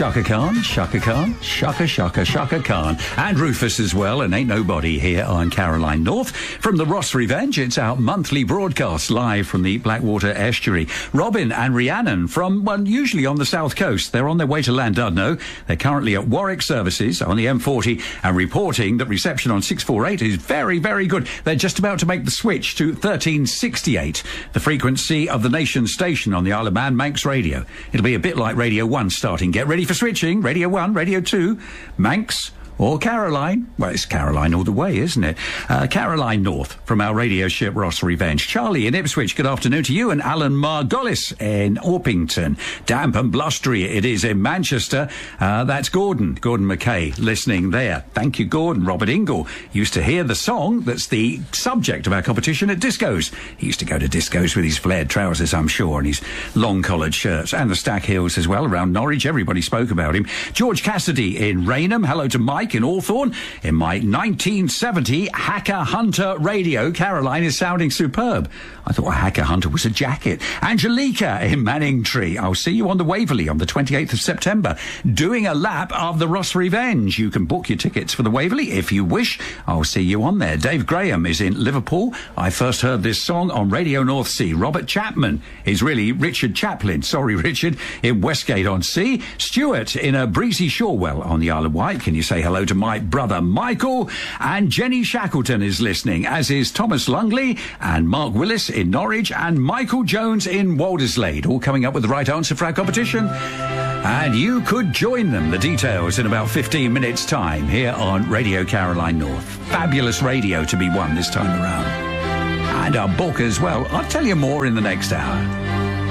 Shaka Khan, Shaka Khan, Shaka Khan. And Rufus as well, and Ain't Nobody here on Caroline North. From the Ross Revenge, it's our monthly broadcast live from the Blackwater Estuary. Robin and Rhiannon from, well, usually on the south coast. They're on their way to Llandudno. They're currently at Warwick Services on the M40 and reporting that reception on 648 is very, very good. They're just about to make the switch to 1368, the frequency of the nation's station on the Isle of Man, Manx Radio. It'll be a bit like Radio 1 starting. Get ready for switching. Radio 1, Radio 2, Manx or Caroline. Well, it's Caroline all the way, isn't it? Caroline North from our radio ship Ross Revenge. Charlie in Ipswich, good afternoon to you. And Alan Margollis in Orpington. Damp and blustery it is in Manchester. That's Gordon McKay listening there. Thank you, Gordon. Robert Ingle used to hear the song that's the subject of our competition at discos. He used to go to discos with his flared trousers, I'm sure, and his long collared shirts, and the Stack Hills as well around Norwich. Everybody spoke about him. George Cassidy in Raynham. Hello to Mike in Hawthorne. In my 1970 Hacker Hunter radio, Caroline is sounding superb. I thought a Hacker Hunter was a jacket. Angelica in Manningtree. I'll see you on the Waverley on the 28th of September, doing a lap of the Ross Revenge. You can book your tickets for the Waverley if you wish. I'll see you on there. Dave Graham is in Liverpool. I first heard this song on Radio North Sea. Robert Chapman is really Richard Chaplin. Sorry, Richard, in Westgate on Sea. Stuart in a breezy Shorewell on the Isle of Wight. Can you say hello to my brother Michael? And Jenny Shackleton is listening, as is Thomas Lungley and Mark Willis in Norwich and Michael Jones in Walderslade, all coming up with the right answer for our competition. And you could join them. The details in about 15 minutes' time here on Radio Caroline North. Fabulous radio to be won this time around. And our book as well. I'll tell you more in the next hour.